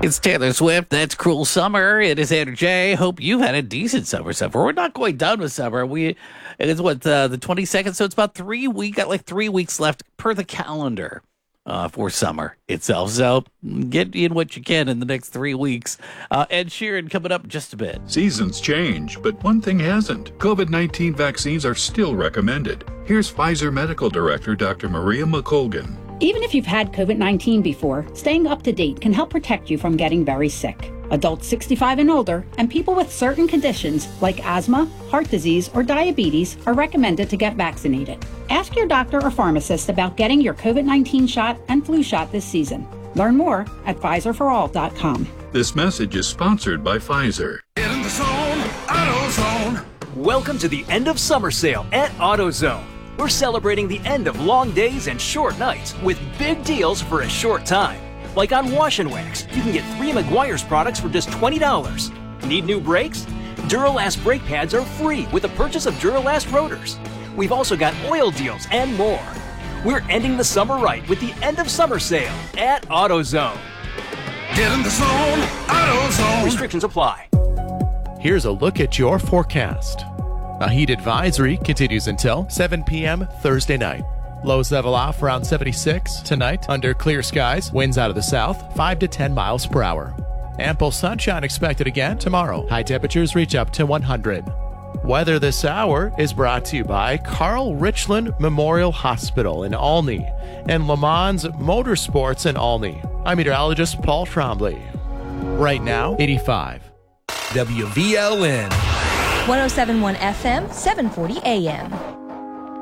It's Taylor Swift. That's Cruel Summer. It is Andrew J. Hope you had a decent summer so far. We're not quite done with summer. It is the 22nd, so it's about 3 weeks. Got like 3 weeks left per the calendar for summer itself. So get in what you can in the next 3 weeks. Ed Sheeran coming up in just a bit. Seasons change, but one thing hasn't. COVID-19 vaccines are still recommended. Here's Pfizer Medical Director Dr. Maria McColgan. Even if you've had COVID-19 before, staying up to date can help protect you from getting very sick. Adults 65 and older and people with certain conditions like asthma, heart disease, or diabetes are recommended to get vaccinated. Ask your doctor or pharmacist about getting your COVID-19 shot and flu shot this season. Learn more at PfizerForAll.com. This message is sponsored by Pfizer. Get in the zone, AutoZone. Welcome to the end of summer sale at AutoZone. We're celebrating the end of long days and short nights with big deals for a short time. Like on Wash and Wax, you can get 3 Meguiar's products for just $20. Need new brakes? Duralast brake pads are free with the purchase of Duralast rotors. We've also got oil deals and more. We're ending the summer right with the end of summer sale at AutoZone. Get in the zone, AutoZone. Restrictions apply. Here's a look at your forecast. A heat advisory continues until 7 p.m. Thursday night. Lows level off around 76 tonight under clear skies. Winds out of the south 5 to 10 miles per hour. Ample sunshine expected again tomorrow. High temperatures reach up to 100. Weather this hour is brought to you by Carl Richland Memorial Hospital in Olney and Le Mans Motorsports in Olney. I'm meteorologist Paul Trombley. Right now, 85. WVLN. 107.1 FM, 740 AM.